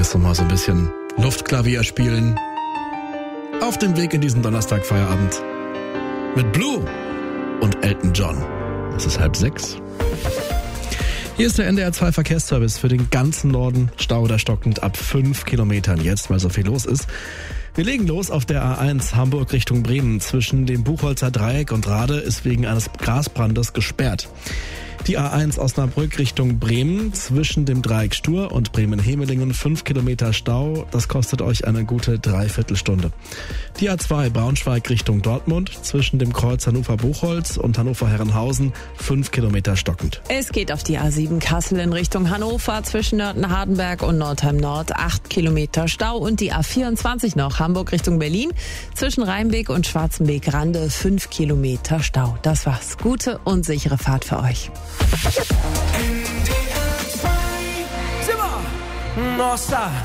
Gehst du mal so ein bisschen Luftklavier spielen. Auf dem Weg in diesen Donnerstagfeierabend mit Blue und Elton John. Es ist 5:30. Hier ist der NDR 2 Verkehrsservice für den ganzen Norden. Stau oder stockend ab 5 Kilometern jetzt, weil so viel los ist. Wir legen los auf der A1 Hamburg Richtung Bremen. Zwischen dem Buchholzer Dreieck und Rade ist wegen eines Gasbrandes gesperrt. Die A1 Osnabrück Richtung Bremen, zwischen dem Dreieck Stur und Bremen-Hemelingen 5 Kilometer Stau. Das kostet euch eine gute Dreiviertelstunde. Die A2 Braunschweig Richtung Dortmund, zwischen dem Kreuz Hannover-Buchholz und Hannover-Herrenhausen 5 Kilometer stockend. Es geht auf die A7 Kassel in Richtung Hannover, zwischen Nörten-Hardenberg und Nordheim-Nord 8 Kilometer Stau. Und die A24 noch Hamburg Richtung Berlin, zwischen Rheinbeek und Schwarzenbeek-Rande 5 Kilometer Stau. Das war's. Gute und sichere Fahrt für euch. NDR 2 Zimmer Nossa